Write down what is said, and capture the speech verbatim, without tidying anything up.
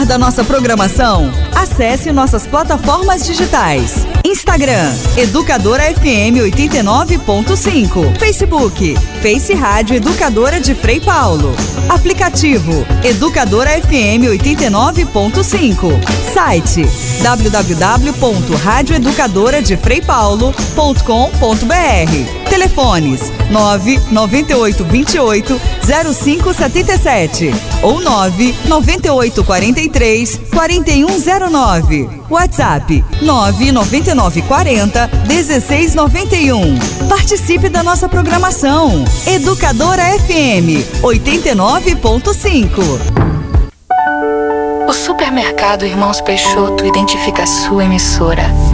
da nossa programação? Acesse nossas plataformas digitais. Instagram, Educadora F M oitenta e nove ponto cinco. Facebook, Face Rádio Educadora de Frei Paulo. Aplicativo, Educadora F M oitenta e nove ponto cinco. Site, w w w ponto rádio educadora de frei paulo ponto com ponto b r. Telefones nove nove oito dois oito zero cinco sete sete ou nove nove oito quatro três quatro um zero nove. WhatsApp nove nove nove quatro zero um seis nove um. Participe da nossa programação. Educadora F M oitenta e nove ponto cinco. O Supermercado Irmãos Peixoto identifica a sua emissora